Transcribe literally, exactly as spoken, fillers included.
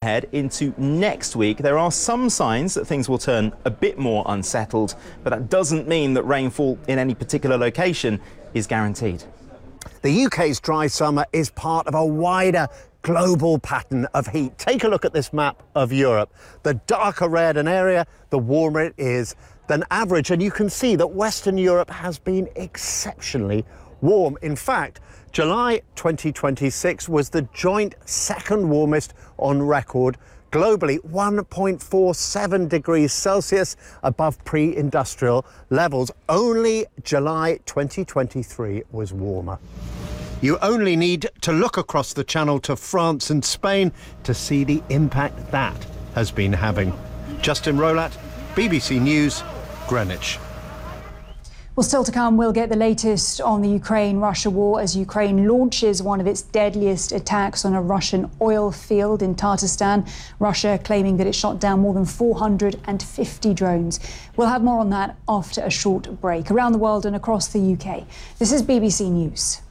ahead into next week, there are some signs that things will turn a bit more unsettled, but that doesn't mean that rainfall in any particular location is guaranteed. The U K's dry summer is part of a wider global pattern of heat. Take a look at this map of Europe. The darker red an area, the warmer it is than average. And you can see that Western Europe has been exceptionally warm. In fact, July twenty twenty-six was the joint second warmest on record globally, one point four seven degrees Celsius above pre-industrial levels. Only July twenty twenty-three was warmer. You only need to look across the channel to France and Spain to see the impact that has been having. Justin Rolat, B B C News, Greenwich. Well, still to come, we'll get the latest on the Ukraine-Russia war as Ukraine launches one of its deadliest attacks on a Russian oil field in Tatarstan. Russia claiming that it shot down more than four hundred fifty drones. We'll have more on that after a short break. Around the world and across the U K, this is B B C News.